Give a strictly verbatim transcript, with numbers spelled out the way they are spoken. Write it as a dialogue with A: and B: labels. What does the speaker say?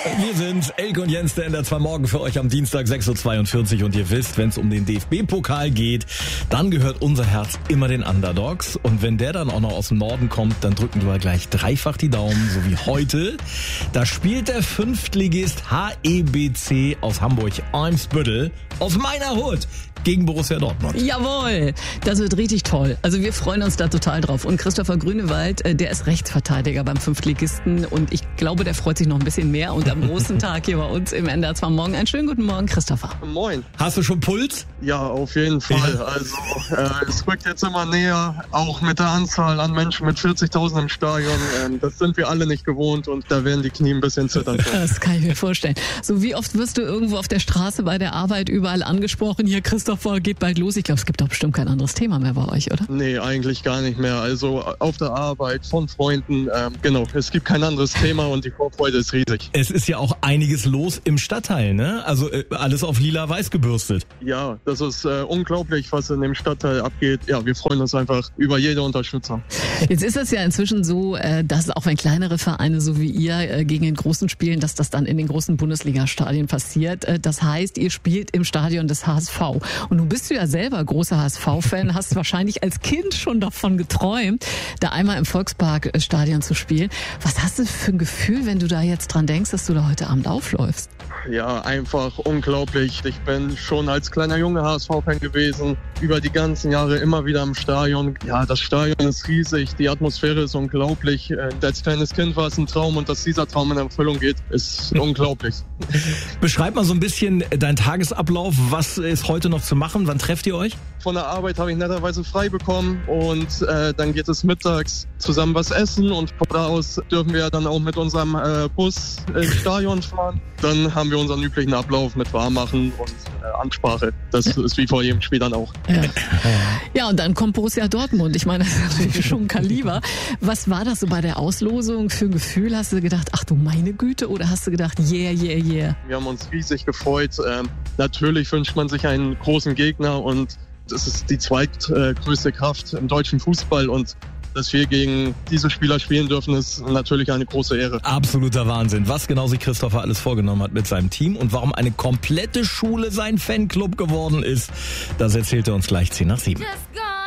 A: Wir sind Elke und Jens, der N D R zwei Morgen für euch am Dienstag sechs Uhr zweiundvierzig und ihr wisst, wenn es um den D F B-Pokal geht, dann gehört unser Herz immer den Underdogs und wenn der dann auch noch aus dem Norden kommt, dann drücken wir gleich dreifach die Daumen, so wie heute. Da spielt der Fünftligist H E B C aus Hamburg-Eimsbüttel aus meiner Hut gegen Borussia Dortmund.
B: Jawohl, das wird richtig toll. Also wir freuen uns da total drauf. Und Christopher Grünewald, der ist Rechtsverteidiger beim Fünftligisten und ich glaube, der freut sich noch ein bisschen mehr. Und am großen Tag hier bei uns im N D R zwei Morgen. Einen schönen guten Morgen, Christopher.
C: Moin.
A: Hast du schon Puls?
C: Ja, auf jeden Fall. Also äh, es rückt jetzt immer näher, auch mit der Anzahl an Menschen mit vierzigtausend im Stadion. Ähm, das sind wir alle nicht gewohnt und da werden die Knie ein bisschen zittern.
B: Das kann ich mir vorstellen. So, wie oft wirst du irgendwo auf der Straße, bei der Arbeit, überall angesprochen? Hier, Christopher, geht bald los. Ich glaube, es gibt doch bestimmt kein anderes Thema mehr bei euch, oder?
C: Nee, eigentlich gar nicht mehr. Also auf der Arbeit, von Freunden, ähm, genau. Es gibt kein anderes Thema und die Vorfreude ist riesig.
A: Es ist ja auch einiges los im Stadtteil, ne? Also äh, alles auf lila-weiß gebürstet.
C: Ja, das ist äh, unglaublich, was in dem Stadtteil abgeht. Ja, wir freuen uns einfach über jede Unterstützung.
B: Jetzt ist es ja inzwischen so, äh, dass auch wenn kleinere Vereine so wie ihr äh, gegen den Großen spielen, dass das dann in den großen Bundesliga-Stadien passiert. Äh, das heißt, ihr spielt im Stadion des H S V. Und nun bist du ja selber großer H S V-Fan, hast wahrscheinlich als Kind schon davon geträumt, da einmal im Volksparkstadion zu spielen. Was hast du für ein Gefühl, wenn du da jetzt dran denkst, dass du da heute Abend aufläufst?
C: Ja, einfach unglaublich. Ich bin schon als kleiner Junge H S V-Fan gewesen, über die ganzen Jahre immer wieder im Stadion. Ja, das Stadion ist riesig, die Atmosphäre ist unglaublich. Als kleines Kind war es ein Traum und dass dieser Traum in Erfüllung geht, ist unglaublich.
A: Beschreib mal so ein bisschen deinen Tagesablauf. Was ist heute noch zu machen? Wann trefft ihr euch?
C: Von der Arbeit habe ich netterweise frei bekommen und äh, dann geht es mittags zusammen was essen und von da aus dürfen wir dann auch mit unserem äh, Bus ins Stadion fahren. Dann haben wir unseren üblichen Ablauf mit Warmmachen und äh, Ansprache. Das ist wie vor jedem Spiel dann auch.
B: Ja. Ja, und dann kommt Borussia Dortmund. Ich meine, das ist natürlich schon ein Kaliber. Was war das so bei der Auslosung für ein Gefühl? Hast du gedacht, ach du meine Güte, oder hast du gedacht, yeah, yeah, yeah?
C: Wir haben uns riesig gefreut. Ähm, natürlich wünscht man sich einen großen Gegner und das ist die zweitgrößte Kraft im deutschen Fußball und dass wir gegen diese Spieler spielen dürfen, ist natürlich eine große Ehre.
A: Absoluter Wahnsinn. Was genau sich Christopher alles vorgenommen hat mit seinem Team und warum eine komplette Schule sein Fanclub geworden ist, das erzählt er uns gleich zehn nach sieben.